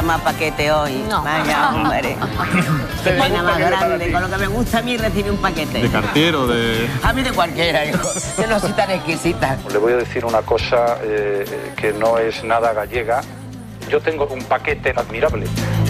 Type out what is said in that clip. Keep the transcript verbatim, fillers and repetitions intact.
Más paquete hoy. No. Vaya, hombre. Pena más grande. Con lo que me gusta a mí recibir un paquete. ¿De cartero, de...? A mí de cualquiera, hijo. Yo no soy tan exquisita. Le voy a decir una cosa eh, que no es nada gallega. Yo tengo un paquete admirable.